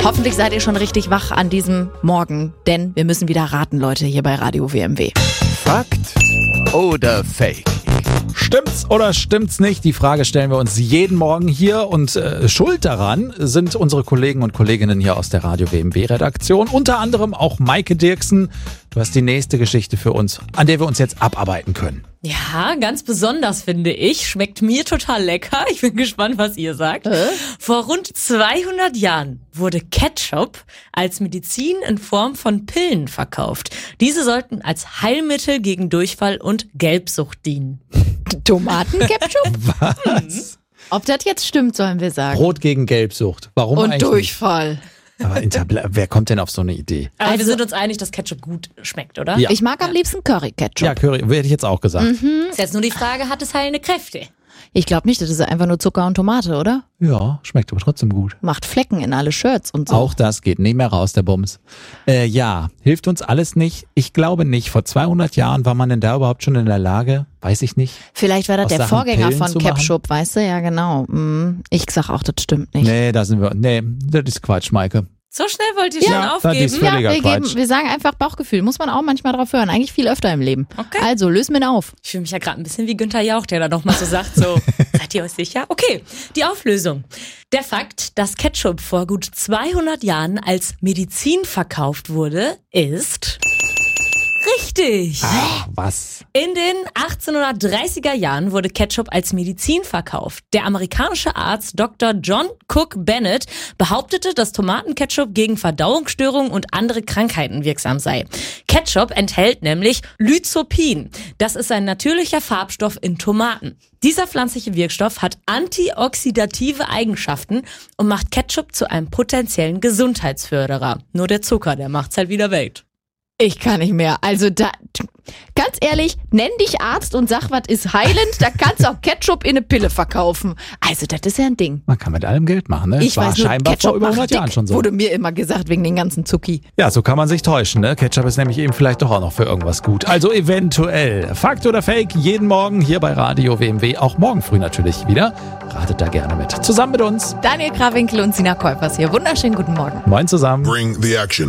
Hoffentlich seid ihr schon richtig wach an diesem Morgen, denn wir müssen wieder raten, Leute, hier bei Radio WMW. Fakt oder Fake? Stimmt's oder stimmt's nicht? Die Frage stellen wir uns jeden Morgen hier und schuld daran sind unsere Kollegen und Kolleginnen hier aus der Radio WMW-Redaktion. Unter anderem auch Maike Dirksen. Du hast die nächste Geschichte für uns, an der wir uns jetzt abarbeiten können. Ja, ganz besonders finde ich. Schmeckt mir total lecker. Ich bin gespannt, was ihr sagt. Vor rund 200 Jahren wurde Ketchup als Medizin in Form von Pillen verkauft. Diese sollten als Heilmittel gegen Durchfall und Gelbsucht dienen. Tomatenketchup? Was? Ob das jetzt stimmt, sollen wir sagen. Brot gegen Gelbsucht. Warum Und eigentlich Durchfall. nicht? Aber wer kommt denn auf so eine Idee? Aber wir sind uns einig, dass Ketchup gut schmeckt, oder? Ja. Ich mag am liebsten Curry-Ketchup. Ja, Curry, hätte ich jetzt auch gesagt. Ist jetzt nur die Frage, hat es heilende Kräfte? Ich glaube nicht, das ist einfach nur Zucker und Tomate, oder? Ja, schmeckt aber trotzdem gut. Macht Flecken in alle Shirts und so. Auch das geht nicht mehr raus, der Bums. Ja, hilft uns alles nicht? Ich glaube nicht. Vor 200 Jahren war man denn da überhaupt schon in der Lage? Weiß ich nicht. Vielleicht war das aus der Sachen Vorgänger Pillen von zu machen? Ketchup, weißt du? Ja, genau. Ich sag auch, das stimmt nicht. Nee, das ist Quatsch, Maike. So schnell wollt ihr schon das aufgeben? ist völliger Quatsch. wir sagen einfach Bauchgefühl. Muss man auch manchmal drauf hören. Eigentlich viel öfter im Leben. Okay. Also, lösen wir ihn auf. Ich fühle mich ja gerade ein bisschen wie Günther Jauch, der da nochmal so sagt, so, seid ihr euch sicher? Okay, die Auflösung. Der Fakt, dass Ketchup vor gut 200 Jahren als Medizin verkauft wurde, ist richtig. Was? In den 1830er Jahren wurde Ketchup als Medizin verkauft. Der amerikanische Arzt Dr. John Cook Bennett behauptete, dass Tomatenketchup gegen Verdauungsstörungen und andere Krankheiten wirksam sei. Ketchup enthält nämlich Lycopin. Das ist ein natürlicher Farbstoff in Tomaten. Dieser pflanzliche Wirkstoff hat antioxidative Eigenschaften und macht Ketchup zu einem potenziellen Gesundheitsförderer. Nur der Zucker, der macht's halt wieder weg. Ich kann nicht mehr. Also da, ganz ehrlich, nenn dich Arzt und sag, was ist heilend. Da kannst du auch Ketchup in eine Pille verkaufen. Also das ist ja ein Ding. Man kann mit allem Geld machen, ne? Ich War weiß nur, scheinbar Ketchup vor über 100 macht Jahren dick, schon so. wurde mir immer gesagt, wegen den ganzen Zucki. Ja, so kann man sich täuschen, ne? Ketchup ist nämlich eben vielleicht doch auch noch für irgendwas gut. Also eventuell. Fakt oder Fake, jeden Morgen hier bei Radio WMW. Auch morgen früh natürlich wieder. Ratet da gerne mit. Zusammen mit uns. Daniel Krawinkel und Sina Käupers hier. Wunderschönen guten Morgen. Moin zusammen. Bring the action.